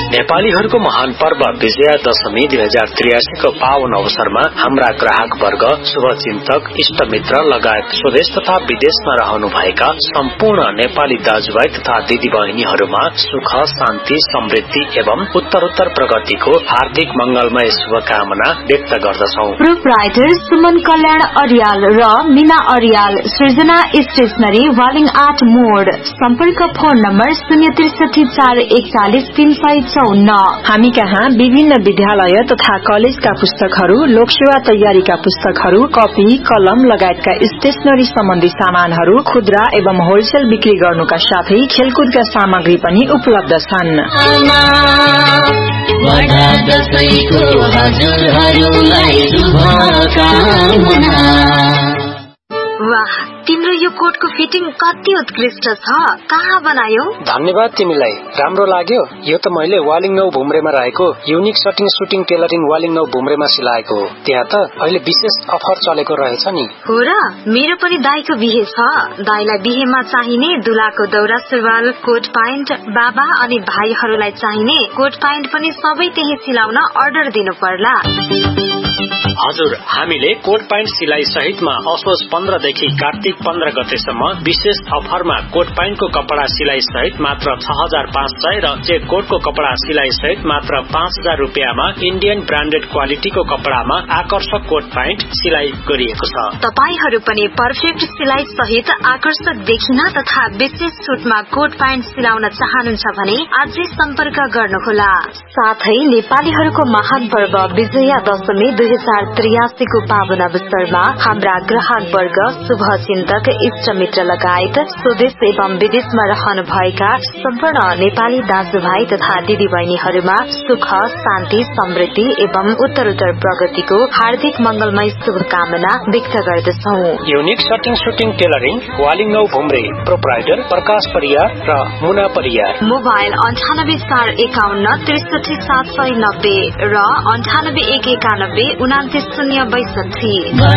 नेपालीहरूको महान पर्व विजयादशमी 2083 को पावन अवसरमा हाम्रा ग्राहक वर्ग, शुभचिन्तक, इष्टमित्र लगायत स्वदेश तथा विदेशमा रहनुभएका सम्पूर्ण नेपाली दाजुभाइ तथा दिदीबहिनीहरूमा सुख, शान्ति, समृद्धि एवं उत्तरोत्तर प्रगतिको हार्दिक मंगलमय शुभकामना व्यक्त गर्दछौं। प्रोप्राइटर सुमन कल्याण अरियाल र मीना अरियाल, सृजना स्टेशनरी, वालिङ 8 मोड। सम्पर्क फोन नम्बर 063 441 354। हामी कहाँ विभिन्न विद्यालय तथा कलेजका पुस्तकहरू, लोकसेवा तयारीका पुस्तकहरू, कपी, कलम लगायतका स्टेशनरी सम्बन्धी सामानहरू खुद्रा एवं होलसेल बिक्री गर्नुका साथै खेलकुदका सामग्री पनि उपलब्ध छन्। वाह, तिम्रो यो कोटको फिटिङ कति उत्कृष्ट छ, कहाँ बनायो? धन्यवाद तिमीलाई, राम्रो लाग्यो। यो त मैले वालिङ 9 भुम्रेमा रहेको युनिक सटिङ सुटिङ टेलरिङ वालिङ 9 भुम्रेमा सिलाएको हो। त्यहाँ त अहिले विशेष अफर चलेको रहेछ नि। हो र, मेरो पनि दाइको बिहे छ। दाइलाई बिहेमा चाहिने दुलाको दौरा सुरुवाल, कोट प्यान्ट, बाबा अनि भाइहरूलाई चाहिने कोट प्यान्ट पनि सबै त्यही सिलाउन अर्डर दिनु पर्ला। हजुर, हामीले कोट प्यान्ट सिलाई सहितमा असोज 15 देखि कार्तिक 15 गतेसम्म विशेष अफरमा कोट प्यान्टको कपडा सिलाई सहित मात्र 6500 र चेक कोटको कपडा सिलाई सहित मात्र 5000 रुपियाँमा इन्डियन ब्रान्डेड क्वालिटीको कपडामा आकर्षक कोट प्यान्ट सिलाई गरिएको छ। तपाईहरू पनि पर्फेक्ट सिलाई सहित आकर्षक देखिन तथा विशेष छुटमा कोट प्यान्ट सिलाउन चाहनुहुन्छ भने आजै सम्पर्क गर्नुहोला। साथै नेपालीहरूको महान पर्व विजयादशमी 2083 को पावन अवसरमा हाम्रा ग्राहक वर्ग, शुभचिन्तक, इष्टमित्र लगायत स्वदेश एवं विदेशमा रहनुभएका सम्पूर्ण नेपाली दाजुभाइ तथा दिदीबहिनीहरूमा सुख, शान्ति, समृद्धि एवं उत्तरोत्तर प्रगतिको हार्दिक मंगलमय शुभकामना व्यक्त गर्दछौ। Unique सटिङ shooting tailoring Waling 9 भुम्रे, proprietor प्रकाश परियार र मुना परियार। मोबाइल 98 451 63 790 र 98 191 29 062।